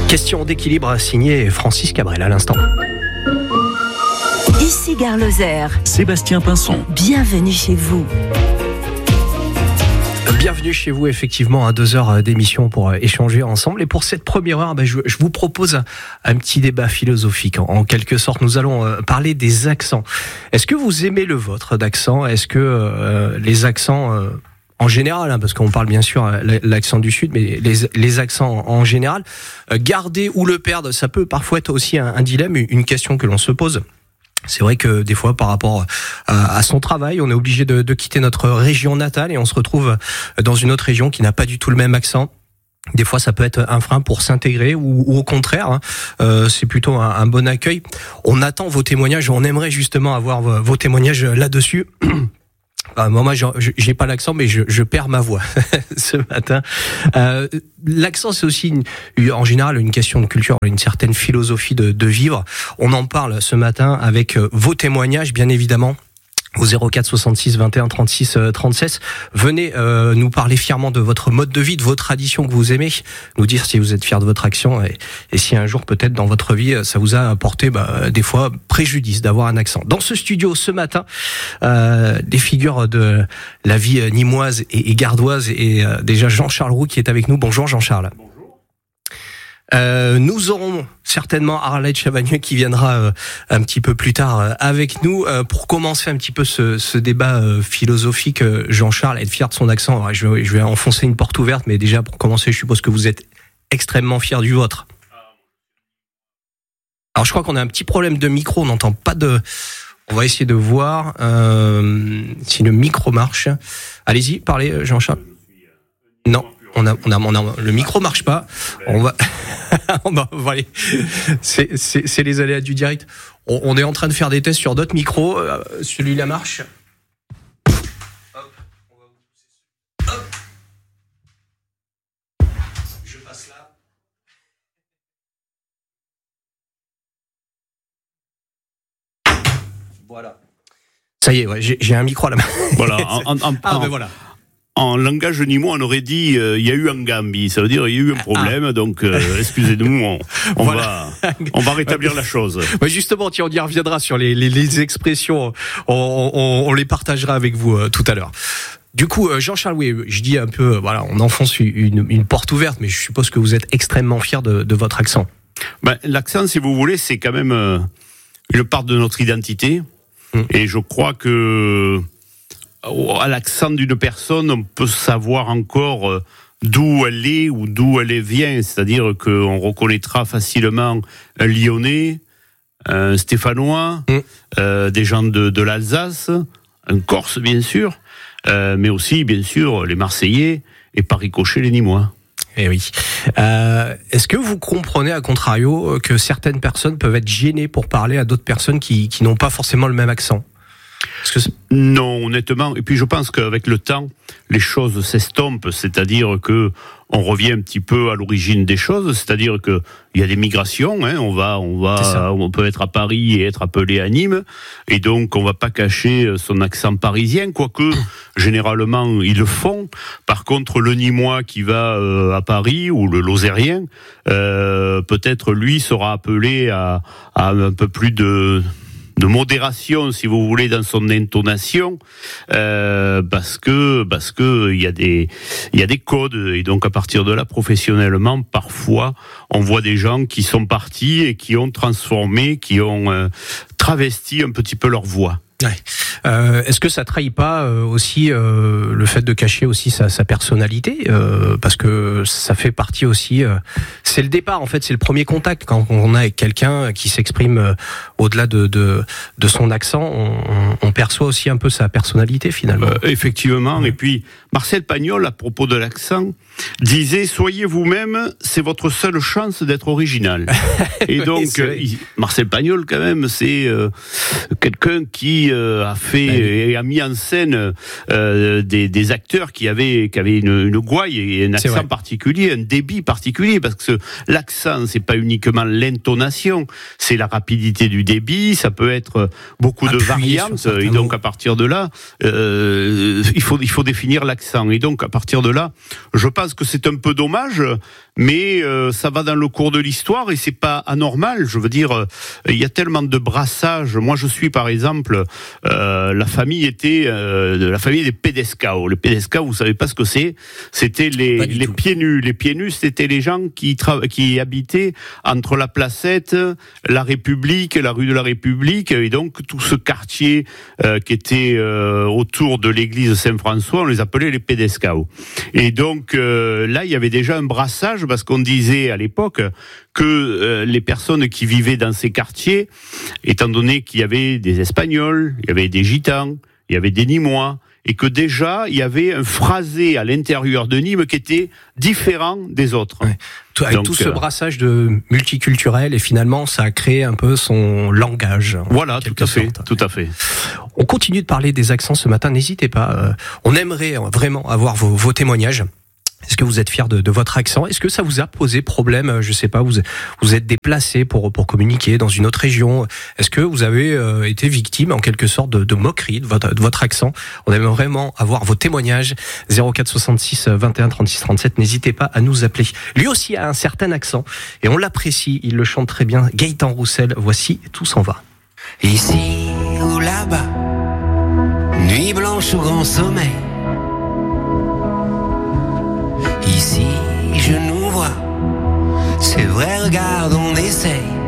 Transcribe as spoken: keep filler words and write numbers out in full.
Question d'équilibre signé Francis Cabrel à l'instant. Ici Gare Lozère. Sébastien Pinson. Bienvenue chez vous. Bienvenue chez vous, effectivement, à deux heures d'émission pour échanger ensemble. Et pour cette première heure, ben, je, je vous propose un, un petit débat philosophique. En, en quelque sorte, nous allons euh, parler des accents. Est-ce que vous aimez le vôtre d'accent ? Est-ce que euh, les accents, euh, en général, hein, parce qu'on parle bien sûr l'accent du Sud, mais les, les accents en général, euh, garder ou le perdre, ça peut parfois être aussi un, un dilemme, une question que l'on se pose. C'est vrai que des fois, par rapport à, à son travail, on est obligé de, de quitter notre région natale et on se retrouve dans une autre région qui n'a pas du tout le même accent. Des fois, ça peut être un frein pour s'intégrer ou, ou au contraire, hein, euh, c'est plutôt un, un bon accueil. On attend vos témoignages, on aimerait justement avoir vos, vos témoignages là-dessus. Ah, moi, moi, j'ai pas l'accent, mais je, je perds ma voix ce matin. Euh, l'accent, c'est aussi une, en général une question de culture, une certaine philosophie de, de vivre. On en parle ce matin avec vos témoignages, bien évidemment. Au zéro quatre soixante-six vingt et un trente-six trente-sept, venez euh, nous parler fièrement de votre mode de vie, de vos traditions que vous aimez, nous dire si vous êtes fiers de votre action et, et si un jour peut-être dans votre vie ça vous a apporté bah, des fois préjudice d'avoir un accent. Dans ce studio ce matin, euh, des figures de la vie nîmoise et, et gardoise et euh, déjà Jean-Charles Roux qui est avec nous. Bonjour Jean-Charles. Bonjour. Euh, nous aurons certainement Arlette Chavagneux qui viendra euh, un petit peu plus tard euh, avec nous euh, pour commencer un petit peu ce, ce débat euh, philosophique. Euh, Jean-Charles, être fier de son accent. Alors, je, vais, je vais enfoncer une porte ouverte, mais déjà pour commencer, je suppose que vous êtes extrêmement fier du vôtre. Alors je crois qu'on a un petit problème de micro, on n'entend pas de... On va essayer de voir euh, si le micro marche. Allez-y, parlez Jean-Charles. Non. On a, on a, on a, le micro marche pas. On va, on va, voilà. C'est, c'est, c'est les aléas du direct. On, on est en train de faire des tests sur d'autres micros. Euh, celui-là marche. Hop, on va vous pousser. Hop. Je passe là. Voilà. Ça y est, ouais, j'ai, j'ai un micro à la main. Voilà. En, en, en, ah en, ben voilà. En langage nîmois, on aurait dit il euh, y a eu un gambi, ça veut dire il y a eu un problème, ah. donc euh, excusez-nous, on, on voilà. va on va rétablir la chose. Ouais, justement, tiens, on y reviendra sur les, les, les expressions, on, on, on les partagera avec vous euh, tout à l'heure. Du coup, euh, Jean-Charles, oui, je dis un peu, euh, voilà, on enfonce une, une porte ouverte, mais je suppose que vous êtes extrêmement fier de, de votre accent. Ben, l'accent, si vous voulez, c'est quand même euh, une part de notre identité, hum. et je crois que à l'accent d'une personne, on peut savoir encore d'où elle est ou d'où elle vient. C'est-à-dire qu'on reconnaîtra facilement un Lyonnais, un Stéphanois, mmh. euh, des gens de, de l'Alsace, un Corse bien sûr, euh, mais aussi bien sûr les Marseillais et par ricochet les Nîmois. Eh oui. Euh, est-ce que vous comprenez, à contrario, que certaines personnes peuvent être gênées pour parler à d'autres personnes qui, qui n'ont pas forcément le même accent ? Que non, honnêtement. Et puis je pense qu'avec le temps, les choses s'estompent. C'est-à-dire que on revient un petit peu à l'origine des choses. C'est-à-dire que il y a des migrations. Hein, on va, on va, on peut être à Paris et être appelé à Nîmes. Et donc on va pas cacher son accent parisien, quoique généralement ils le font. Par contre, le Nîmois qui va euh, à Paris ou le Lozérien, euh, peut-être lui sera appelé à, à un peu plus de de modération, si vous voulez, dans son intonation, euh, parce que parce que il y a des il y a des codes, et donc à partir de là, professionnellement, parfois, on voit des gens qui sont partis et qui ont transformé, qui ont euh, travesti un petit peu leur voix. Ouais. Euh, est-ce que ça trahit pas euh, aussi euh, le fait de cacher aussi sa, sa personnalité, euh, parce que ça fait partie aussi. Euh, c'est le départ en fait, c'est le premier contact quand on a avec quelqu'un qui s'exprime euh, au-delà de, de de son accent, on, on perçoit aussi un peu sa personnalité finalement. Euh, effectivement. Et puis Marcel Pagnol, à propos de l'accent, disait: soyez vous-même, c'est votre seule chance d'être original. Et donc oui, Marcel Pagnol, quand même, c'est euh, quelqu'un qui euh, a fait et a mis en scène euh, des, des acteurs qui avaient qui avaient une, une gouaille et un accent particulier, un débit particulier, parce que l'accent, c'est pas uniquement l'intonation, c'est la rapidité du débit, ça peut être beaucoup Appuyé de variantes, et donc à partir de là, euh, il faut il faut définir l'accent, et donc à partir de là, je pense que c'est un peu dommage, mais euh, ça va dans le cours de l'histoire et c'est pas anormal. Je veux dire, euh, il y a tellement de brassages. Moi, je suis par exemple, euh, la famille était euh, de la famille des Pedescao. Les Pedescao, vous savez pas ce que c'est? C'était les les tout. pieds nus. Les pieds nus, c'était les gens qui tra- qui habitaient entre la Placette, la République, la rue de la République, et donc tout ce quartier euh, qui était euh, autour de l'église Saint-François, on les appelait les Pedescao. Et donc euh, là, il y avait déjà un brassage parce qu'on disait à l'époque que euh, les personnes qui vivaient dans ces quartiers, étant donné qu'il y avait des Espagnols, il y avait des Gitans, il y avait des Nîmois, et que déjà, il y avait un phrasé à l'intérieur de Nîmes qui était différent des autres. Ouais. Tout, avec Donc, tout ce euh, brassage de multiculturel, et finalement, ça a créé un peu son langage. Voilà, tout à fait, sorte. tout à fait. On continue de parler des accents ce matin, n'hésitez pas. Euh, on aimerait vraiment avoir vos, vos témoignages. Est-ce que vous êtes fier de, de votre accent? Est-ce que ça vous a posé problème? Je sais pas, vous vous êtes déplacé pour pour communiquer dans une autre région. Est-ce que vous avez euh, été victime en quelque sorte de, de moquerie de votre de votre accent? On aimerait vraiment avoir vos témoignages. zéro quatre soixante-six vingt et un trente-six trente-sept. N'hésitez pas à nous appeler. Lui aussi a un certain accent et on l'apprécie. Il le chante très bien. Gaëtan Roussel. Voici Tout s'en va. Ici ou là-bas, nuit blanche ou grand sommeil. Ici, je nous vois, c'est vrai, regarde, on essaye.